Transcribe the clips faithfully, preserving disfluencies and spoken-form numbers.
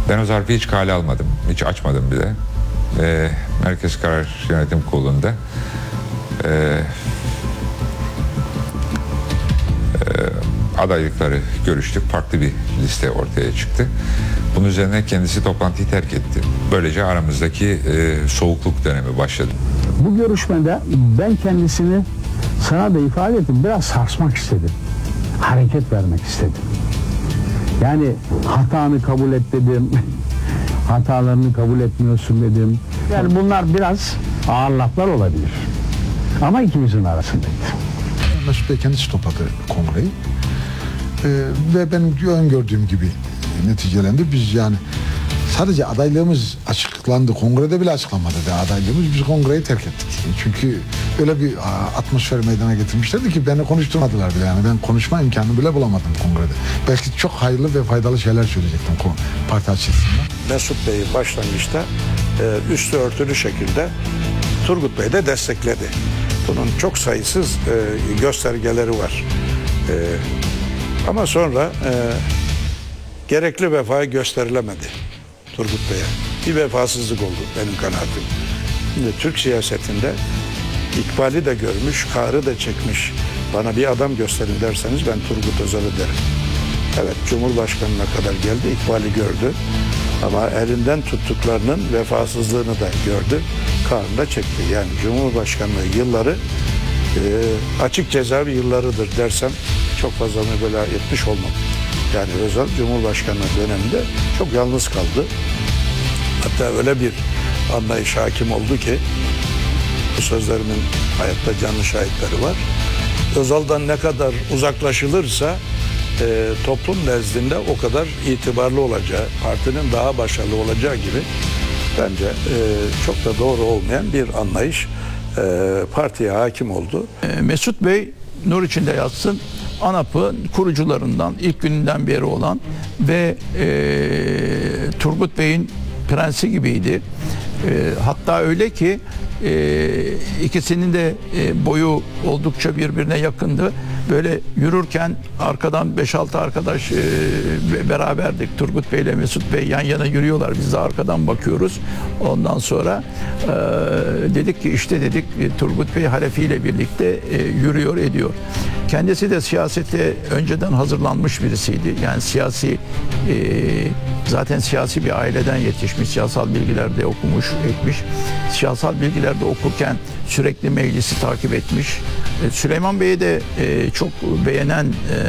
Ben o zarfı hiç kale almadım, hiç açmadım bile. Ve Merkez Karar Yönetim Kurulu'nda e, e, adaylıkları görüştük. Farklı bir liste ortaya çıktı. Bunun üzerine kendisi toplantıyı terk etti. Böylece aramızdaki e, soğukluk dönemi başladı. Bu görüşmede ben kendisini, sana da ifade ettim, biraz sarsmak istedim. Hareket vermek istedim. Yani hatanı kabul et dedim. Hatalarını kabul etmiyorsun dedim. Yani bunlar biraz ağır laflar olabilir. Ama ikimizin arasındaydı. Mesut Bey kendisi topladı kongreyi. Ee, ve benim öngördüğüm gibi neticelendi. Biz yani sadece adaylığımız açıklandı. Kongrede bile açıklanmadı da adaylığımız. Biz kongreyi terk ettik. Çünkü öyle bir atmosfer meydana getirmişlerdi ki beni konuşturmadılar bile. Yani ben konuşma imkanı bile bulamadım kongrede. Belki çok hayırlı ve faydalı şeyler söyleyecektim parti açısından. Mesut Bey'i başlangıçta e, üstü örtülü şekilde Turgut Bey de destekledi. Bunun çok sayısız e, göstergeleri var. E, ama sonra e, gerekli vefa gösterilemedi Turgut Bey'e. Bir vefasızlık oldu benim kanaatim. Şimdi Türk siyasetinde İkbal'i de görmüş, kahrı da çekmiş. Bana bir adam gösterin derseniz ben Turgut Özal'ı derim. Evet, Cumhurbaşkanı'na kadar geldi, İkbal'i gördü. Ama elinden tuttuklarının vefasızlığını da gördü, kahrını da çekti. Yani Cumhurbaşkanlığı yılları e, açık cezaevi yıllarıdır dersem çok fazla mübalağa etmiş olmam. Yani Özal Cumhurbaşkanlığı döneminde çok yalnız kaldı. Hatta öyle bir anlayış hakim oldu ki bu sözlerimin hayatta canlı şahitleri var. Özal'dan ne kadar uzaklaşılırsa e, toplum nezdinde o kadar itibarlı olacağı, partinin daha başarılı olacağı gibi bence e, çok da doğru olmayan bir anlayış e, partiye hakim oldu. Mesut Bey nur içinde yatsın, ANAP'ın kurucularından, ilk gününden beri olan ve e, Turgut Bey'in prensi gibiydi. E, hatta öyle ki e, ikisinin de e, boyu oldukça birbirine yakındı. Böyle yürürken arkadan beş altı arkadaş e, beraberdik. Turgut Bey ile Mesut Bey yan yana yürüyorlar. Biz de arkadan bakıyoruz. Ondan sonra e, dedik ki işte dedik Turgut Bey Halefi ile birlikte e, yürüyor ediyor. Kendisi de siyasete önceden hazırlanmış birisiydi. Yani siyasi e, zaten siyasi bir aileden yetişmiş. Siyasal bilgilerde okumuş, etmiş. Siyasal bilgilerde okurken sürekli meclisi takip etmiş. E, Süleyman Bey'i de e, çok beğenen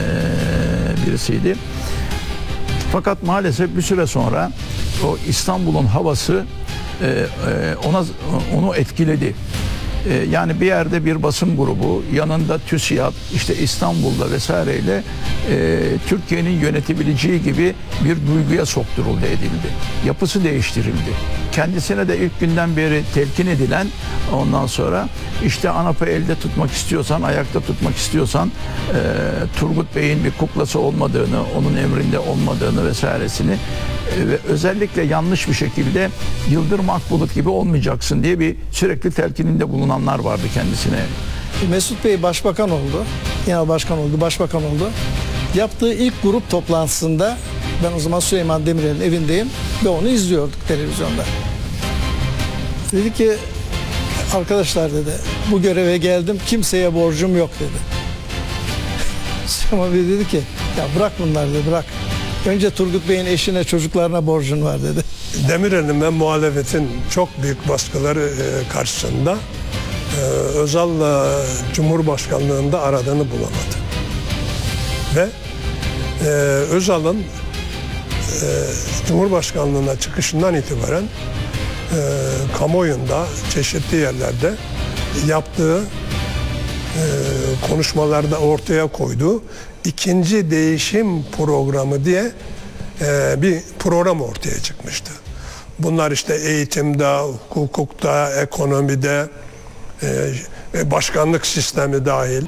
e, birisiydi. Fakat maalesef bir süre sonra o İstanbul'un havası e, e, ona onu etkiledi. Yani bir yerde bir basın grubu, yanında TÜSİAD, işte İstanbul'da vesaireyle e, Türkiye'nin yönetebileceği gibi bir duyguya sokturuldu edildi. Yapısı değiştirildi. Kendisine de ilk günden beri telkin edilen, ondan sonra işte ANAP'ı elde tutmak istiyorsan, ayakta tutmak istiyorsan e, Turgut Bey'in bir kuklası olmadığını, onun emrinde olmadığını vesairesini e, ve özellikle yanlış bir şekilde Yıldırım Akbulut gibi olmayacaksın diye bir sürekli telkininde bulunanlar vardı kendisine. Mesut Bey başbakan oldu. Genel başkan oldu, başbakan oldu. Yaptığı ilk grup toplantısında ben o zaman Süleyman Demirel'in evindeyim ve onu izliyorduk televizyonda. Dedi ki arkadaşlar dedi bu göreve geldim kimseye borcum yok dedi. Süleyman Bey dedi ki ya bırak bunları dedi bırak. Önce Turgut Bey'in eşine çocuklarına borcun var dedi. Demirel'in ve muhalefetin çok büyük baskıları karşısında Özal'la Cumhurbaşkanlığında aradığını bulamadı. Ve e, Özal'ın e, Cumhurbaşkanlığına çıkışından itibaren e, kamuoyunda çeşitli yerlerde yaptığı e, konuşmalarda ortaya koyduğu ikinci değişim programı diye e, bir program ortaya çıkmıştı. Bunlar işte eğitimde, hukukta, ekonomide, e, başkanlık sistemi dahil.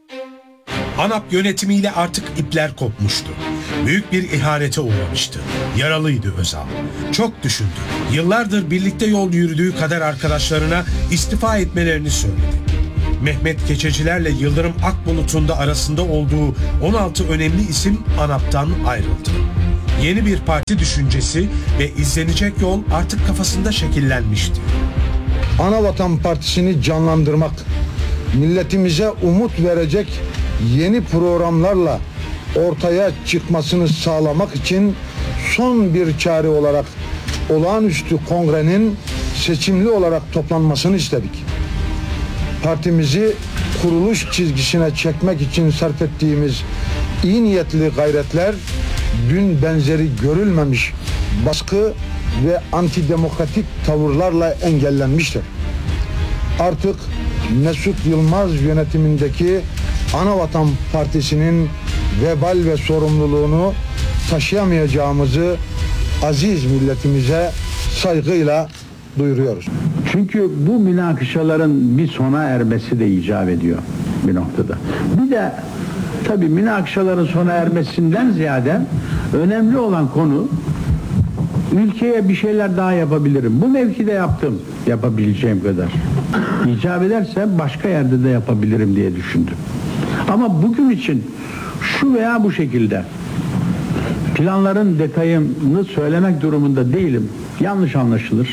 ANAP yönetimiyle artık ipler kopmuştu. Büyük bir ihanete uğramıştı. Yaralıydı Özal. Çok düşündü. Yıllardır birlikte yol yürüdüğü kader arkadaşlarına istifa etmelerini söyledi. Mehmet Keçecilerle Yıldırım Akbulut'un da arasında olduğu on altı önemli isim ANAP'tan ayrıldı. Yeni bir parti düşüncesi ve izlenecek yol artık kafasında şekillenmişti. Anavatan Partisi'ni canlandırmak, milletimize umut verecek yeni programlarla ortaya çıkmasını sağlamak için son bir çare olarak olağanüstü kongrenin seçimli olarak toplanmasını istedik. Partimizi kuruluş çizgisine çekmek için sarf ettiğimiz iyi niyetli gayretler dün benzeri görülmemiş baskı ve antidemokratik tavırlarla engellenmiştir. Artık Mesut Yılmaz yönetimindeki Anavatan Partisi'nin vebal ve sorumluluğunu taşıyamayacağımızı aziz milletimize saygıyla duyuruyoruz. Çünkü bu münakaşaların bir sona ermesi de icap ediyor bir noktada. Bir de tabii münakaşaların sona ermesinden ziyade önemli olan konu, ülkeye bir şeyler daha yapabilirim. Bu mevkide yaptım, yapabileceğim kadar. İcap ederse başka yerde de yapabilirim diye düşündüm. Ama bugün için şu veya bu şekilde planların detayını söylemek durumunda değilim. Yanlış anlaşılır.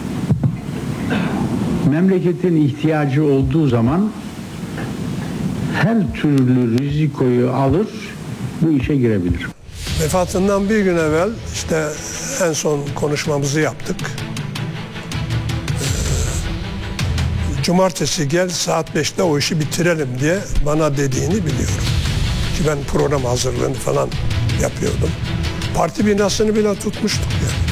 Memleketin ihtiyacı olduğu zaman her türlü rizikoyu alır, bu işe girebilir. Vefatından bir gün evvel işte en son konuşmamızı yaptık. Ee, Cumartesi gel saat beşte o işi bitirelim diye bana dediğini biliyorum. Ki ben program hazırlığını falan yapıyordum. Parti binasını bile tutmuştuk yani.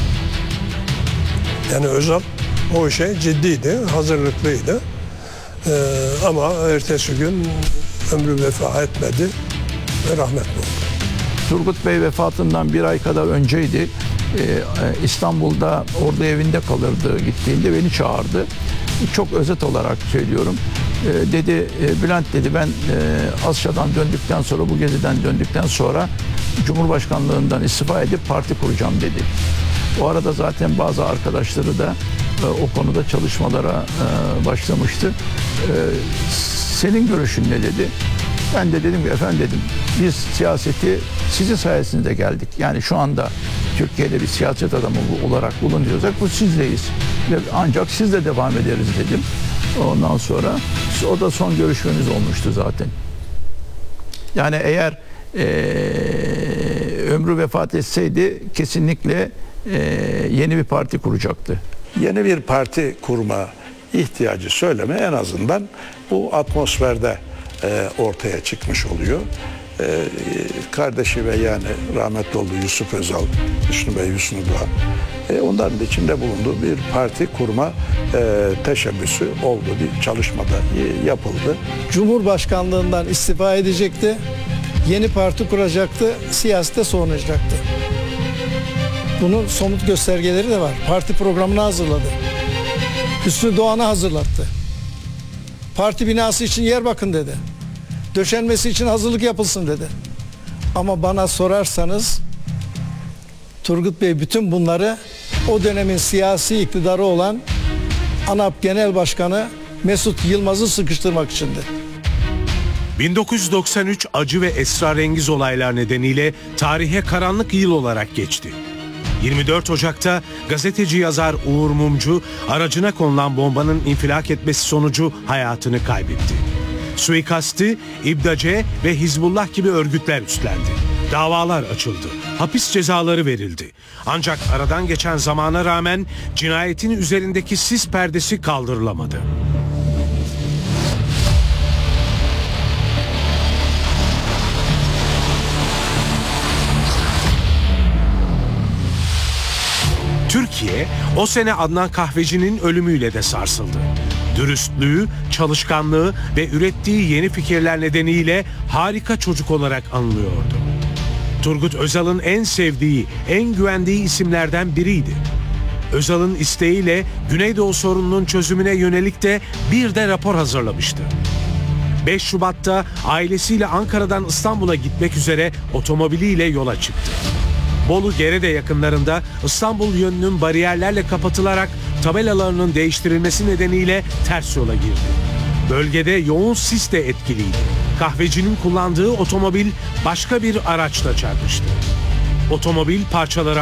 Yani Özal o işe ciddiydi, hazırlıklıydı. Ee, ama ertesi gün ömrü vefa etmedi ve rahmetli oldu. Turgut Bey vefatından bir ay kadar önceydi. Ee, İstanbul'da orada evinde kalırdı, gittiğinde beni çağırdı. Çok özet olarak söylüyorum. Ee, dedi e, Bülent dedi ben e, Asya'dan döndükten sonra, bu geziden döndükten sonra Cumhurbaşkanlığından istifa edip parti kuracağım dedi. O arada zaten bazı arkadaşları da e, o konuda çalışmalara e, başlamıştı. E, senin görüşün ne dedi? Ben de dedim ki efendim dedim biz siyaseti sizin sayesinizde geldik. Yani şu anda Türkiye'de bir siyaset adamı olarak bulunuyorsak bu sizleyiz. Ve ancak sizle devam ederiz dedim. Ondan sonra o da son görüşmemiz olmuştu zaten. Yani eğer e, ömrü vefat etseydi kesinlikle e, yeni bir parti kuracaktı. Yeni bir parti kurma ihtiyacı söyleme en azından bu atmosferde e, ortaya çıkmış oluyor. E, kardeşi ve yani rahmetli olduğu Yusuf Özal, Hüsnü Bey, Hüsnü Doğan, e, onların da içinde bulunduğu bir parti kurma e, teşebbüsü oldu. Bir çalışmada e, yapıldı. Cumhurbaşkanlığından istifa edecekti. Yeni parti kuracaktı. Siyasete soğunacaktı. Bunun somut göstergeleri de var. Parti programını hazırladı. Hüsnü Doğan'ı hazırlattı. Parti binası için yer bakın dedi. Döşenmesi için hazırlık yapılsın dedi. Ama bana sorarsanız Turgut Bey bütün bunları o dönemin siyasi iktidarı olan ANAP Genel Başkanı Mesut Yılmaz'ı sıkıştırmak içindi. bin dokuz yüz doksan üç acı ve esrarengiz olaylar nedeniyle tarihe karanlık yıl olarak geçti. yirmi dört Ocak'ta gazeteci yazar Uğur Mumcu aracına konulan bombanın infilak etmesi sonucu hayatını kaybetti. Suikastı İBDACE ve Hizbullah gibi örgütler üstlendi. Davalar açıldı, hapis cezaları verildi. Ancak aradan geçen zamana rağmen cinayetin üzerindeki sis perdesi kaldırılamadı. Türkiye o sene Adnan Kahveci'nin ölümüyle de sarsıldı. Dürüstlüğü, çalışkanlığı ve ürettiği yeni fikirler nedeniyle harika çocuk olarak anılıyordu. Turgut Özal'ın en sevdiği, en güvendiği isimlerden biriydi. Özal'ın isteğiyle Güneydoğu sorununun çözümüne yönelik de bir de rapor hazırlamıştı. beş Şubat'ta ailesiyle Ankara'dan İstanbul'a gitmek üzere otomobiliyle yola çıktı. Bolu Gerede yakınlarında İstanbul yönünün bariyerlerle kapatılarak tabelalarının değiştirilmesi nedeniyle ters yola girdi. Bölgede yoğun sis de etkiliydi. Kahvecinin kullandığı otomobil başka bir araçla çarpıştı. Otomobil parçaları